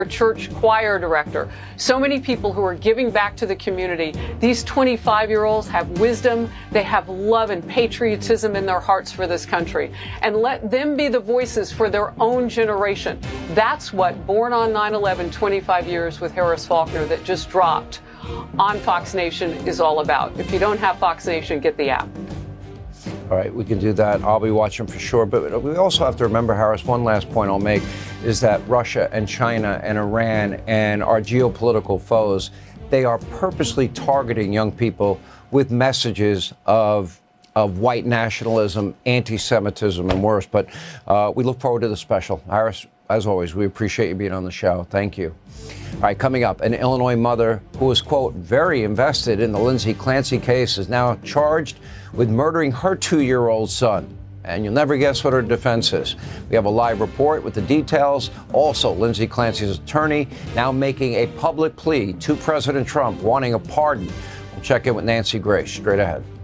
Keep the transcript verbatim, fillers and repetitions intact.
church choir director. So many people who are giving back to the community. These twenty-five-year-olds have wisdom, they have love and patriotism in their hearts for this country. And let them be the voices for their own generation. That's what Born on nine eleven, twenty-five years with Harris Faulkner that just dropped on Fox Nation is all about. If you don't have Fox Nation, get the app. All right, we can do that. I'll be watching for sure. But we also have to remember, Harris, one last point I'll make is that Russia and China and Iran and our geopolitical foes, they are purposely targeting young people with messages of of white nationalism, anti-Semitism, and worse. But uh, we look forward to the special. Harris, as always, we appreciate you being on the show. Thank you. All right, coming up, an Illinois mother who was, quote, very invested in the Lindsay Clancy case is now charged with murdering her two-year-old son. And you'll never guess what her defense is. We have a live report with the details. Also, Lindsay Clancy's attorney now making a public plea to President Trump, wanting a pardon. We'll check in with Nancy Grace straight ahead.